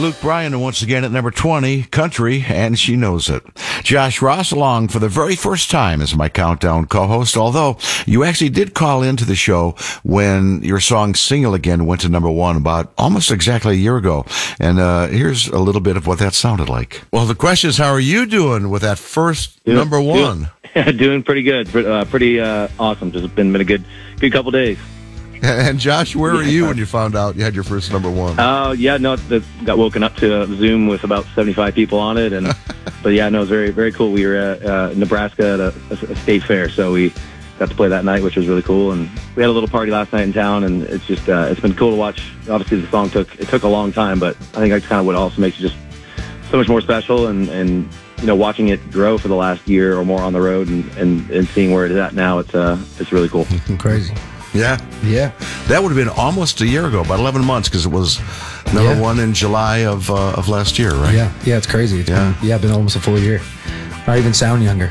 Luke Bryan once again at number 20, Country, and She Knows It. Josh Ross along for the very first time as my countdown co-host, although you actually did call into the show when your song Single Again went to number 1 about almost exactly a year ago. And here's a little bit of what that sounded like. Well, the question is, how are you doing with that first number 1? Doing pretty good. Pretty awesome. Just been a good couple days. And Josh, where were you when you found out you had your first number 1? Got woken up to a Zoom with about 75 people on it, but it was very, very cool. We were at Nebraska at a state fair, so we got to play that night, which was really cool. And we had a little party last night in town, and it's just it's been cool to watch. Obviously, the song took a long time, but I think that's kind of what also makes it just so much more special. And watching it grow for the last year or more on the road, and seeing where it is at now, it's really cool. Crazy. Yeah. That would have been almost a year ago, about 11 months, because it was number 1 in July of last year, right? Yeah, it's crazy. It's been almost a full year. I even sound younger.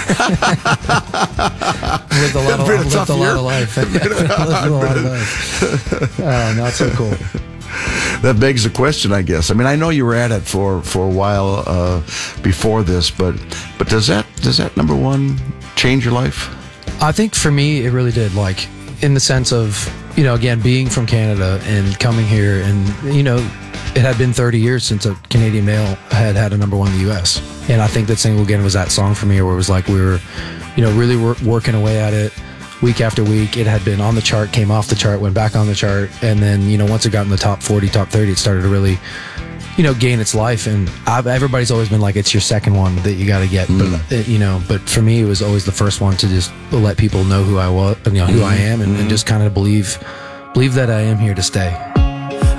Lived a lot of life. Not so cool. That begs the question, I guess. I mean, I know you were at it for a while before this, but does that number 1 change your life? I think for me, it really did. Like, in the sense of, again, being from Canada and coming here, and, it had been 30 years since a Canadian male had a number 1 in the U.S. And I think that Single Again was that song for me where it was like we were, really working away at it week after week. It had been on the chart, came off the chart, went back on the chart. And then, once it got in the top 40, top 30, it started to really, gain its life. And everybody's always been like, it's your second one that you got to get. But for me, it was always the first one to just let people know who I was, who I am, and just kind of believe that I am here to stay.